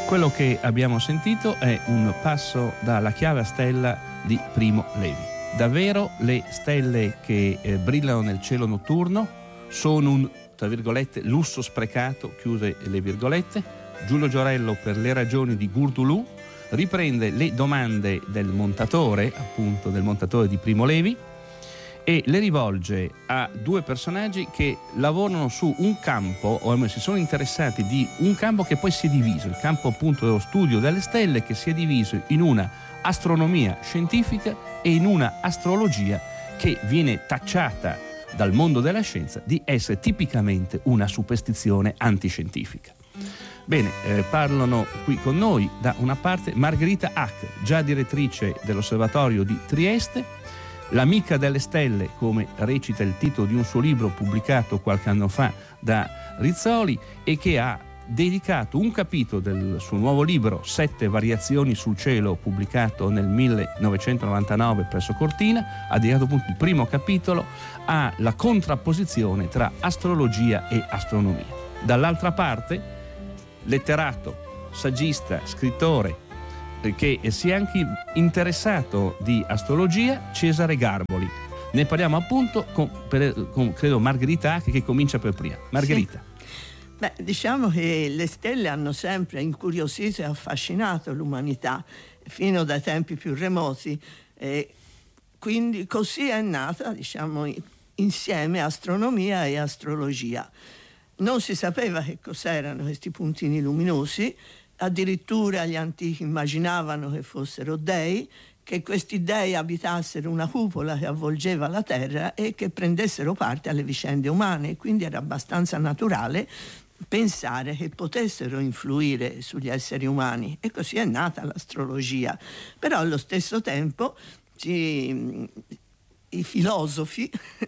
Quello che abbiamo sentito è un passo dalla chiave a stella di Primo Levi. Davvero le stelle che brillano nel cielo notturno sono un, tra virgolette, lusso sprecato, chiuse le virgolette. Giulio Giorello, per le ragioni di Gurdulù, riprende le domande del montatore, appunto del montatore di Primo Levi, e le rivolge a due personaggi che lavorano su un campo, o almeno si sono interessati di un campo che poi si è diviso, il campo appunto dello studio delle stelle, che si è diviso in una astronomia scientifica e in una astrologia che viene tacciata dal mondo della scienza di essere tipicamente una superstizione antiscientifica. Bene, parlano qui con noi da una parte Margherita Hack, già direttrice dell'Osservatorio di Trieste, l'amica delle stelle, come recita il titolo di un suo libro pubblicato qualche anno fa da Rizzoli, e che ha dedicato un capitolo del suo nuovo libro 7 variazioni sul cielo, pubblicato nel 1999 presso Cortina. Ha dedicato appunto il primo capitolo alla contrapposizione tra astrologia e astronomia. Dall'altra parte, letterato, saggista, scrittore, che si è anche interessato di astrologia, Cesare Garboli. Ne parliamo appunto con credo Margherita, che comincia per prima. Margherita. Sì. Beh, diciamo che le stelle hanno sempre incuriosito e affascinato l'umanità fino dai tempi più remoti, quindi così è nata, diciamo, insieme astronomia e astrologia. Non si sapeva che cos'erano questi puntini luminosi. Addirittura gli antichi immaginavano che fossero dei, che questi dei abitassero una cupola che avvolgeva la terra e che prendessero parte alle vicende umane, quindi era abbastanza naturale pensare che potessero influire sugli esseri umani, e così è nata l'astrologia. Però allo stesso tempo i filosofi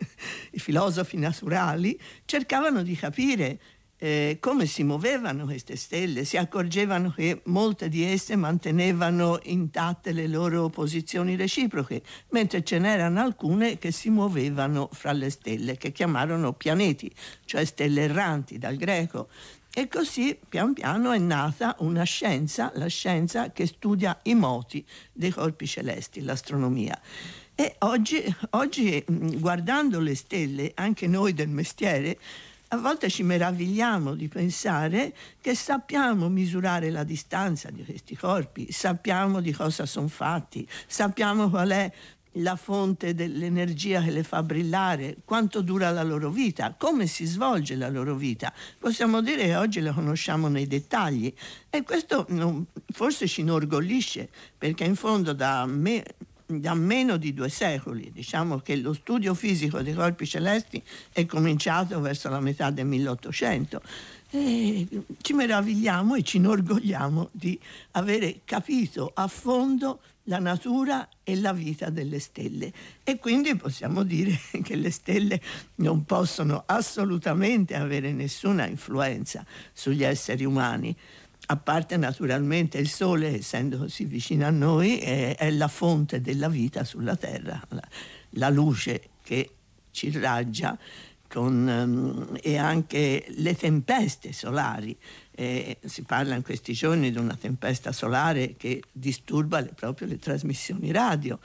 naturali cercavano di capire come si muovevano queste stelle. Si accorgevano che molte di esse mantenevano intatte le loro posizioni reciproche, mentre ce n'erano alcune che si muovevano fra le stelle, che chiamarono pianeti, cioè stelle erranti dal greco. E così pian piano è nata una scienza, la scienza che studia i moti dei corpi celesti, l'astronomia. E oggi guardando le stelle, anche noi del mestiere, a volte ci meravigliamo di pensare che sappiamo misurare la distanza di questi corpi, sappiamo di cosa sono fatti, sappiamo qual è la fonte dell'energia che le fa brillare, quanto dura la loro vita, come si svolge la loro vita. Possiamo dire che oggi le conosciamo nei dettagli, e questo forse ci inorgoglisce, perché in fondo da meno di 2 secoli, diciamo che lo studio fisico dei corpi celesti è cominciato verso la metà del 1800, e ci meravigliamo e ci inorgogliamo di avere capito a fondo la natura e la vita delle stelle, e quindi possiamo dire che le stelle non possono assolutamente avere nessuna influenza sugli esseri umani, a parte naturalmente il Sole, essendo così vicino a noi, è la fonte della vita sulla Terra, la luce che ci irraggia, e anche le tempeste solari. Si parla in questi giorni di una tempesta solare che disturba proprio le trasmissioni radio.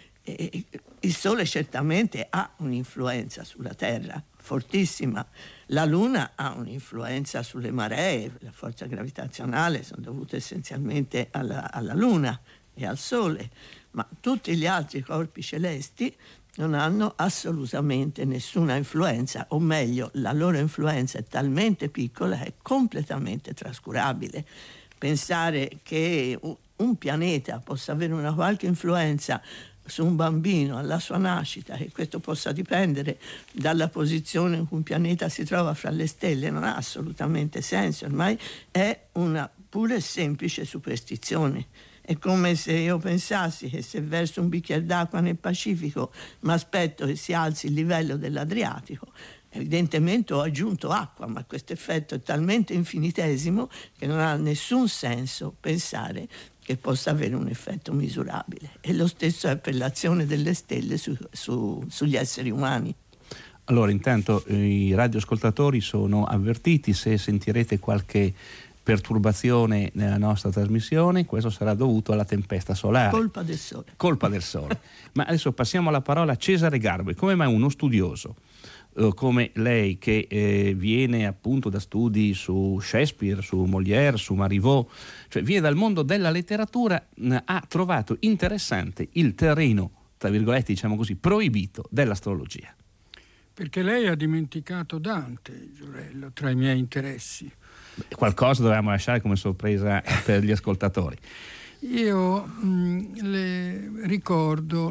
Il Sole certamente ha un'influenza sulla Terra fortissima. La Luna ha un'influenza sulle maree, la forza gravitazionale sono dovute essenzialmente alla Luna e al Sole, ma tutti gli altri corpi celesti non hanno assolutamente nessuna influenza, o meglio, la loro influenza è talmente piccola che è completamente trascurabile. Pensare che un pianeta possa avere una qualche influenza su un bambino alla sua nascita, e questo possa dipendere dalla posizione in cui un pianeta si trova fra le stelle, non ha assolutamente senso. Ormai è una pura e semplice superstizione. È come se io pensassi che se verso un bicchiere d'acqua nel Pacifico mi aspetto che si alzi il livello dell'Adriatico. Evidentemente ho aggiunto acqua, ma questo effetto è talmente infinitesimo che non ha nessun senso pensare che possa avere un effetto misurabile. E lo stesso è per l'azione delle stelle sugli esseri umani. Allora, intanto i radioascoltatori sono avvertiti: se sentirete qualche perturbazione nella nostra trasmissione, questo sarà dovuto alla tempesta solare. Colpa del sole. Colpa del sole. Ma adesso passiamo alla parola a Cesare Garbo. Come mai uno studioso come lei, che viene appunto da studi su Shakespeare, su Molière, su Marivaux, cioè viene dal mondo della letteratura, ha trovato interessante il terreno, tra virgolette, diciamo così, proibito dell'astrologia? Perché lei ha dimenticato Dante, Giurello, tra i miei interessi. Qualcosa dovevamo lasciare come sorpresa per gli ascoltatori. Io le ricordo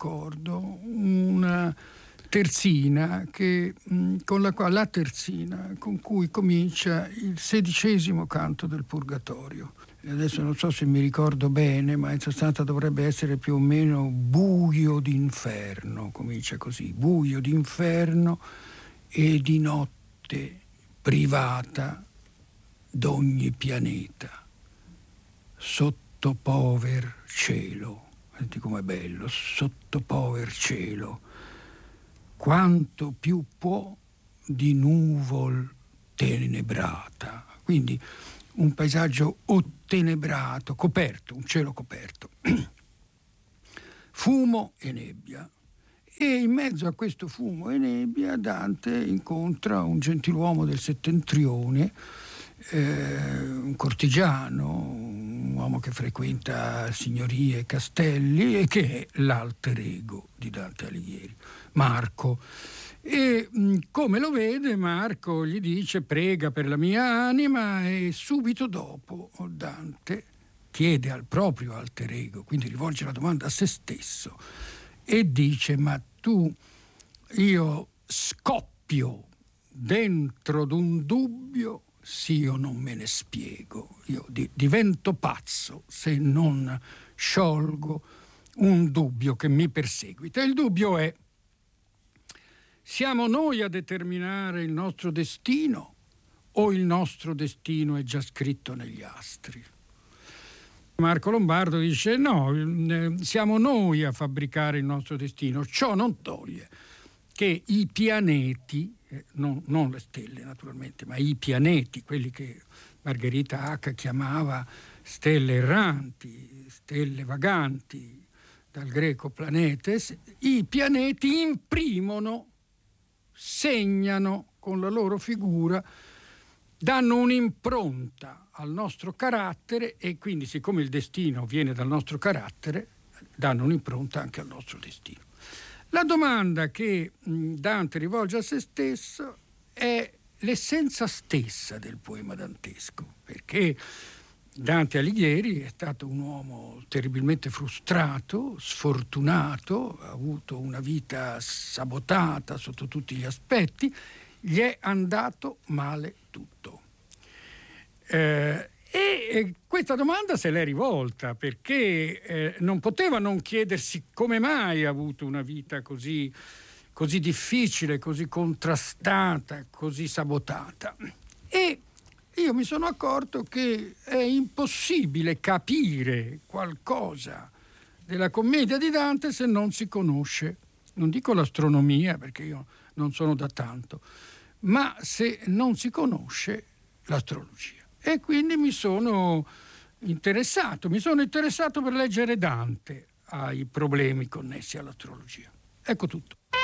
una terzina con cui comincia il 16° canto del Purgatorio. Adesso non so se mi ricordo bene, ma in sostanza dovrebbe essere più o meno buio d'inferno, comincia così: buio d'inferno e di notte privata d'ogni pianeta, sotto pover cielo. Senti com'è bello, sotto pover cielo, quanto più può di nuvol tenebrata. Quindi un paesaggio ottenebrato, coperto, un cielo coperto, fumo e nebbia. E in mezzo a questo fumo e nebbia Dante incontra un gentiluomo del settentrione, un cortigiano, un uomo che frequenta signorie e castelli e che è l'alter ego di Dante Alighieri, Marco. E come lo vede, Marco gli dice: prega per la mia anima, e subito dopo Dante chiede al proprio alter ego, quindi rivolge la domanda a se stesso e dice: ma io scoppio dentro d'un dubbio, sì, io non me ne spiego, io divento pazzo se non sciolgo un dubbio che mi perseguita. Il dubbio è: siamo noi a determinare il nostro destino o il nostro destino è già scritto negli astri? Marco Lombardo dice: no, siamo noi a fabbricare il nostro destino. Ciò non toglie che i pianeti, non le stelle naturalmente, ma i pianeti, quelli che Margherita Hack chiamava stelle erranti, stelle vaganti, dal greco planetes, i pianeti imprimono, segnano con la loro figura, danno un'impronta al nostro carattere, e quindi, siccome il destino viene dal nostro carattere, danno un'impronta anche al nostro destino. La domanda che Dante rivolge a se stesso è l'essenza stessa del poema dantesco, perché Dante Alighieri è stato un uomo terribilmente frustrato, sfortunato, ha avuto una vita sabotata sotto tutti gli aspetti, gli è andato male tutto. E questa domanda se l'è rivolta, perché non poteva non chiedersi come mai ha avuto una vita così difficile, così contrastata, così sabotata. E io mi sono accorto che è impossibile capire qualcosa della commedia di Dante se non si conosce, non dico l'astronomia perché io non sono da tanto, ma se non si conosce l'astrologia. E quindi mi sono interessato per leggere Dante ai problemi connessi all'astrologia. Ecco tutto.